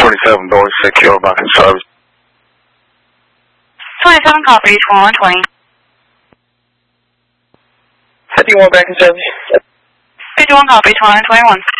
27 doors, secure back in service. 27 copy, 2120. 51 back in service. 51 copy, 2121.